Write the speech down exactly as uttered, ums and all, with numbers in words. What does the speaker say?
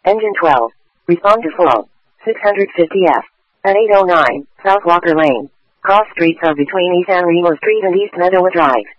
Engine twelve. Respond to full. six hundred fifty F. At eight oh nine, South Walker Lane. Cross streets are between East San Remo Street and East Meadowa Drive.